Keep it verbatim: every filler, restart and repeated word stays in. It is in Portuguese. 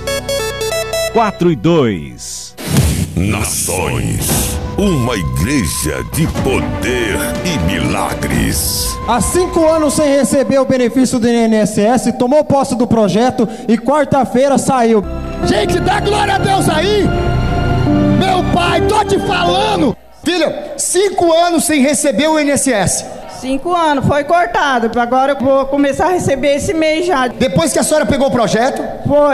quatro e dois. Nações, uma igreja de poder e milagres. Há cinco anos sem receber o benefício do I N S S, tomou posse do projeto e quarta-feira saiu. Gente, dá glória a Deus aí! Meu pai, tô te falando! Filha, cinco anos sem receber o I N S S. Cinco anos, foi cortado. Agora eu vou começar a receber esse mês já. Depois que a senhora pegou o projeto? Foi.